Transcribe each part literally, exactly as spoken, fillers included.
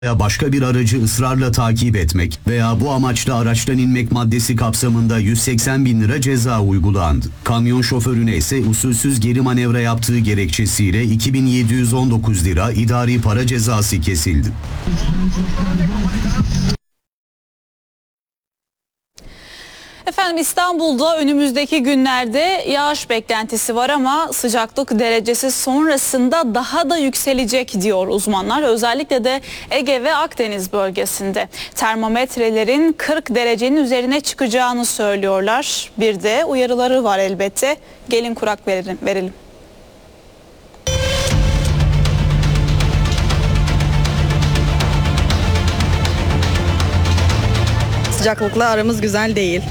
veya başka bir aracı ısrarla takip etmek veya bu amaçla araçtan inmek maddesi kapsamında yüz seksen bin lira ceza uygulandı. Kamyon şoförüne ise usulsüz geri manevra yaptığı gerekçesiyle iki bin yedi yüz on dokuz lira idari para cezası kesildi. Efendim İstanbul'da önümüzdeki günlerde yağış beklentisi var ama sıcaklık derecesi sonrasında daha da yükselecek diyor uzmanlar. Özellikle de Ege ve Akdeniz bölgesinde termometrelerin kırk derecenin üzerine çıkacağını söylüyorlar. Bir de uyarıları var elbette. Gelin kurak verelim. verelim. Sıcaklıkla aramız güzel değil.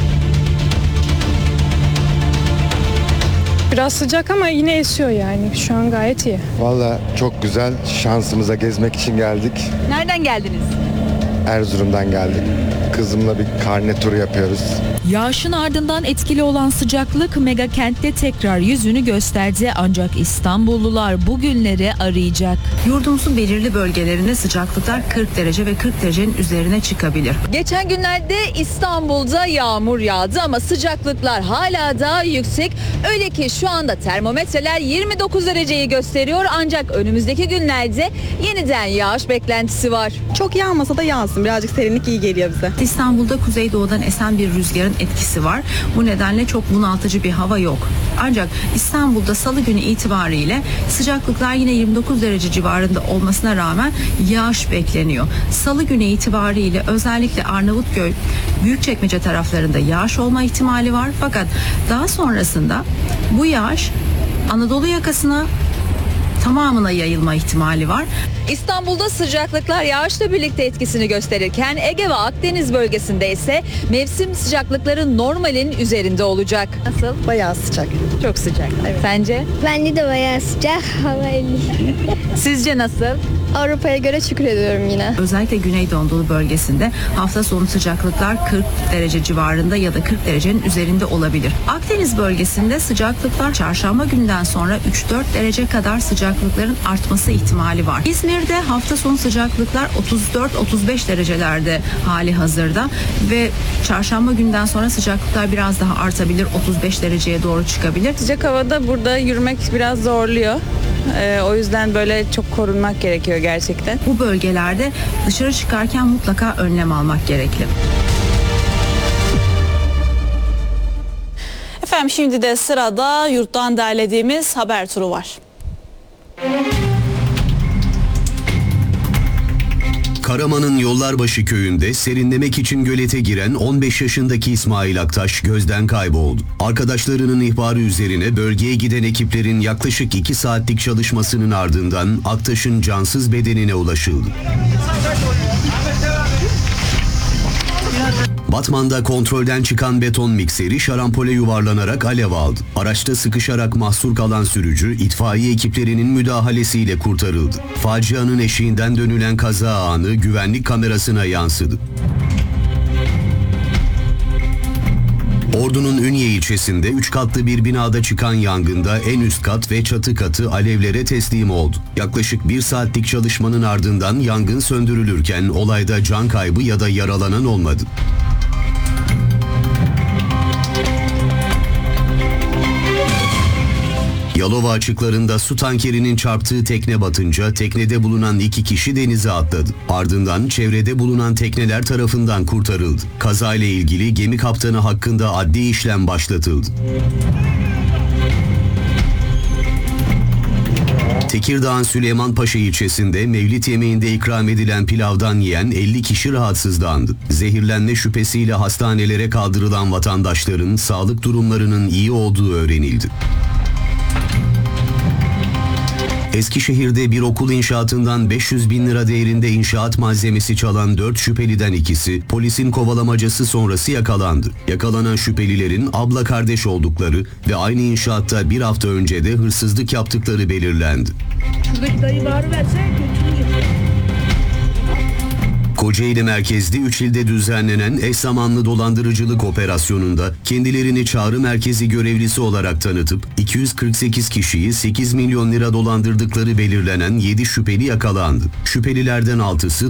Biraz sıcak ama yine esiyor yani. Şu an gayet iyi. Valla çok güzel. Şansımıza gezmek için geldik. Nereden geldiniz? Erzurum'dan geldik. Kızımla bir karne turu yapıyoruz. Yağışın ardından etkili olan sıcaklık mega kentte tekrar yüzünü gösterdi ancak İstanbullular bu günleri arayacak. Yurdumuzun belirli bölgelerinde sıcaklıklar kırk derece ve kırk derecenin üzerine çıkabilir. Geçen günlerde İstanbul'da yağmur yağdı ama sıcaklıklar hala daha yüksek. Öyle ki şu anda termometreler yirmi dokuz dereceyi gösteriyor ancak önümüzdeki günlerde yeniden yağış beklentisi var. Çok yağmasa da yağsın. Birazcık serinlik iyi geliyor bize. İstanbul'da kuzeydoğudan esen bir rüzgarın etkisi var. Bu nedenle çok bunaltıcı bir hava yok. Ancak İstanbul'da salı günü itibariyle sıcaklıklar yine yirmi dokuz derece civarında olmasına rağmen yağış bekleniyor. Salı günü itibariyle özellikle Arnavutköy, Büyükçekmece taraflarında yağış olma ihtimali var. Fakat daha sonrasında bu yağış Anadolu yakasına tamamına yayılma ihtimali var. İstanbul'da sıcaklıklar yağışla birlikte etkisini gösterirken Ege ve Akdeniz bölgesinde ise mevsim sıcaklıkları normalin üzerinde olacak. Nasıl? Bayağı sıcak. Çok sıcak. Evet. Sence? Bence de bayağı sıcak. Hava elli. Sizce nasıl? Avrupa'ya göre şükür ediyorum yine. Özellikle Güneydoğu Anadolu bölgesinde hafta sonu sıcaklıklar kırk derece civarında ya da kırk derecenin üzerinde olabilir. Akdeniz bölgesinde sıcaklıklar çarşamba günden sonra üç dört derece kadar sıcaklıkların artması ihtimali var. İzmir'de hafta sonu sıcaklıklar otuz dört otuz beş derecelerde hali hazırda ve çarşamba günden sonra sıcaklıklar biraz daha artabilir, otuz beş dereceye doğru çıkabilir. Sıcak havada burada yürümek biraz zorluyor. Ee, o yüzden böyle çok korunmak gerekiyor gerçekten. Bu bölgelerde dışarı çıkarken mutlaka önlem almak gerekli. Efendim şimdi de sırada yurttan derlediğimiz haber turu var. Karaman'ın Yollarbaşı köyünde serinlemek için gölete giren on beş yaşındaki İsmail Aktaş gözden kayboldu. Arkadaşlarının ihbarı üzerine bölgeye giden ekiplerin yaklaşık iki saatlik çalışmasının ardından Aktaş'ın cansız bedenine ulaşıldı. Batman'da kontrolden çıkan beton mikseri şarampole yuvarlanarak alev aldı. Araçta sıkışarak mahsur kalan sürücü itfaiye ekiplerinin müdahalesiyle kurtarıldı. Facianın eşiğinden dönülen kaza anı güvenlik kamerasına yansıdı. Ordu'nun Ünye ilçesinde üç katlı bir binada çıkan yangında en üst kat ve çatı katı alevlere teslim oldu. Yaklaşık bir saatlik çalışmanın ardından yangın söndürülürken olayda can kaybı ya da yaralanan olmadı. Yalova açıklarında su tankerinin çarptığı tekne batınca teknede bulunan iki kişi denize atladı. Ardından çevrede bulunan tekneler tarafından kurtarıldı. Kazayla ilgili gemi kaptanı hakkında adli işlem başlatıldı. Tekirdağ'ın Süleymanpaşa ilçesinde mevlid yemeğinde ikram edilen pilavdan yiyen elli kişi rahatsızlandı. Zehirlenme şüphesiyle hastanelere kaldırılan vatandaşların sağlık durumlarının iyi olduğu öğrenildi. Eskişehir'de bir okul inşaatından beş yüz bin lira değerinde inşaat malzemesi çalan dört şüpheliden ikisi polisin kovalamacası sonrası yakalandı. Yakalanan şüphelilerin abla kardeş oldukları ve aynı inşaatta bir hafta önce de hırsızlık yaptıkları belirlendi. Kocaeli merkezli üç ilde düzenlenen eş zamanlı dolandırıcılık operasyonunda kendilerini çağrı merkezi görevlisi olarak tanıtıp iki yüz kırk sekiz kişiyi sekiz milyon lira dolandırdıkları belirlenen yedi şüpheli yakalandı. Şüphelilerden altısı